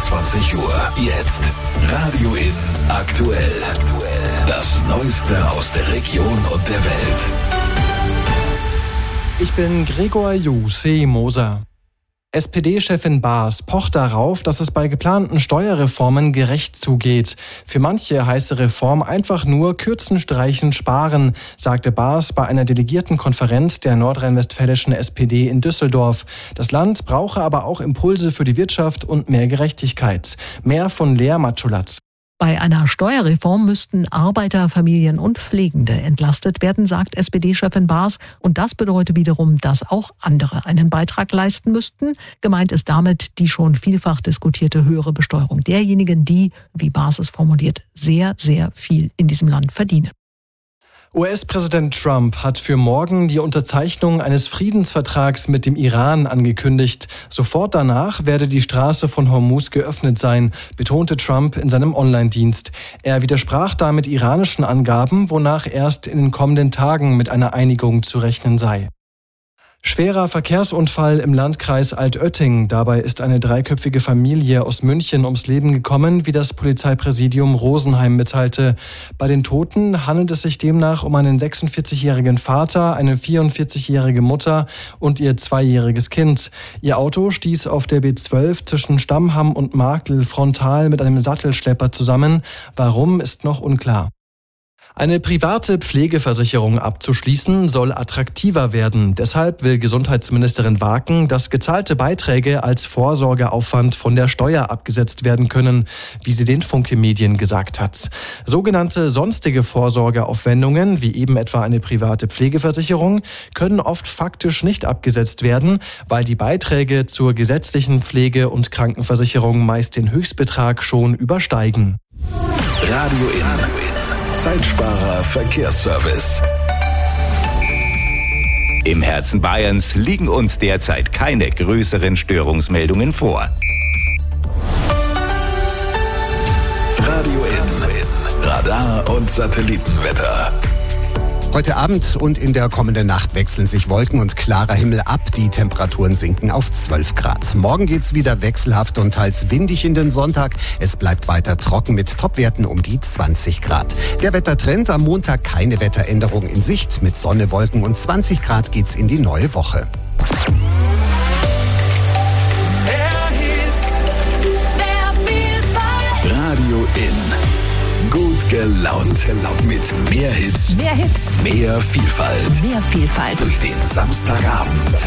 21 Uhr. Jetzt Radio In aktuell. Das Neueste aus der Region und der Welt. Ich bin Gregor Moser. SPD-Chefin Baas pocht darauf, dass es bei geplanten Steuerreformen gerecht zugeht. Für manche heiße Reform einfach nur kürzen, streichen, sparen, sagte Baas bei einer Delegiertenkonferenz der nordrhein-westfälischen SPD in Düsseldorf. Das Land brauche aber auch Impulse für die Wirtschaft und mehr Gerechtigkeit. Mehr von Lea Matschulatz. Bei einer Steuerreform müssten Arbeiter, Familien und Pflegende entlastet werden, sagt SPD-Chefin Baas. Und das bedeutet wiederum, dass auch andere einen Beitrag leisten müssten. Gemeint ist damit die schon vielfach diskutierte höhere Besteuerung derjenigen, die, wie Baas es formuliert, sehr, sehr viel in diesem Land verdienen. US-Präsident Trump hat für morgen die Unterzeichnung eines Friedensvertrags mit dem Iran angekündigt. Sofort danach werde die Straße von Hormuz geöffnet sein, betonte Trump in seinem Online-Dienst. Er widersprach damit iranischen Angaben, wonach erst in den kommenden Tagen mit einer Einigung zu rechnen sei. Schwerer Verkehrsunfall im Landkreis Altötting. Dabei ist eine dreiköpfige Familie aus München ums Leben gekommen, wie das Polizeipräsidium Rosenheim mitteilte. Bei den Toten handelt es sich demnach um einen 46-jährigen Vater, eine 44-jährige Mutter und ihr 2-jähriges Kind. Ihr Auto stieß auf der B12 zwischen Stammham und Marktl frontal mit einem Sattelschlepper zusammen. Warum, ist noch unklar. Eine private Pflegeversicherung abzuschließen, soll attraktiver werden. Deshalb will Gesundheitsministerin Waken, dass gezahlte Beiträge als Vorsorgeaufwand von der Steuer abgesetzt werden können, wie sie den Funke Medien gesagt hat. Sogenannte sonstige Vorsorgeaufwendungen, wie eben etwa eine private Pflegeversicherung, können oft faktisch nicht abgesetzt werden, weil die Beiträge zur gesetzlichen Pflege- und Krankenversicherung meist den Höchstbetrag schon übersteigen. Radio In. Zeitsparer Verkehrsservice. Im Herzen Bayerns liegen uns derzeit keine größeren Störungsmeldungen vor. Radio In. Radar und Satellitenwetter. Heute Abend und in der kommenden Nacht wechseln sich Wolken und klarer Himmel ab. Die Temperaturen sinken auf 12 Grad. Morgen geht's wieder wechselhaft und teils windig in den Sonntag. Es bleibt weiter trocken mit Topwerten um die 20 Grad. Der Wettertrend: am Montag keine Wetteränderung in Sicht. Mit Sonne, Wolken und 20 Grad geht's in die neue Woche. Radio In. Gut gelaunt. Mit mehr Hits. Mehr Vielfalt. Mehr Vielfalt. Durch den Samstagabend.